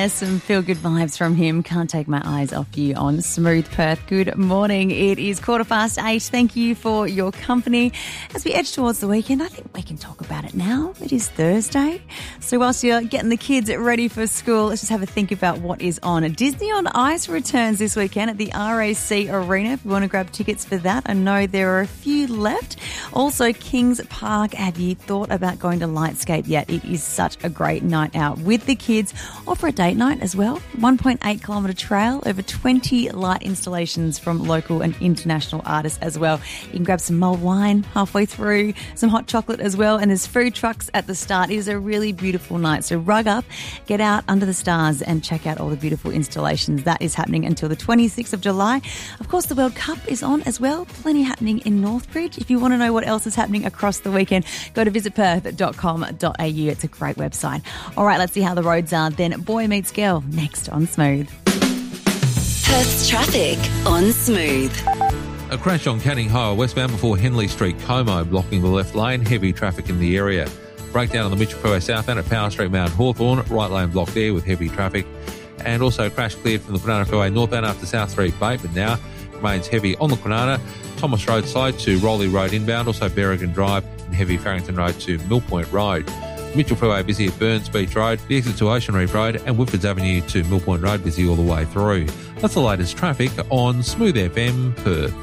There's some feel-good vibes from him. Can't take my eyes off you on Smooth Perth. Good morning. It is 8:15. Thank you for your company. As we edge towards the weekend, I think we can talk about it now. It is Thursday. So whilst you're getting the kids ready for school, let's just have a think about what is on. Disney on Ice returns this weekend at the RAC Arena. If you want to grab tickets for that, I know there are a few left. Also, Kings Park. Have you thought about going to Lightscape yet? It is such a great night out with the kids, or for a date night as well. 1.8 kilometre trail, over 20 light installations from local and international artists as well. You can grab some mulled wine halfway through, some hot chocolate as well, and there's food trucks at the start. It is a really beautiful night, so rug up, get out under the stars and check out all the beautiful installations. That is happening until the 26th of July. Of course, the World Cup is on as well. Plenty happening in Northbridge. If you want to know what else is happening across the weekend, go to visitperth.com.au. It's a great website. All right, let's see how the roads are then. Boy Meets Girl next on Smooth. Perth's traffic on Smooth. A crash on Canning Highway westbound before Henley Street, Como, blocking the left lane. Heavy traffic in the area. Breakdown on the Mitchell Freeway southbound at Power Street, Mount Hawthorn. Right lane blocked there with heavy traffic. And also crash cleared from the Kwinana Freeway northbound after South Street Bait, but now remains heavy on the Kwinana. Thomas Road side to Rowley Road inbound. Also Berrigan Drive and heavy Farrington Road to Mill Point Road. Mitchell Freeway busy at Burns Beach Road, the exit to Ocean Reef Road and Woodfords Avenue to Mill Point Road busy all the way through. That's the latest traffic on Smooth FM Perth.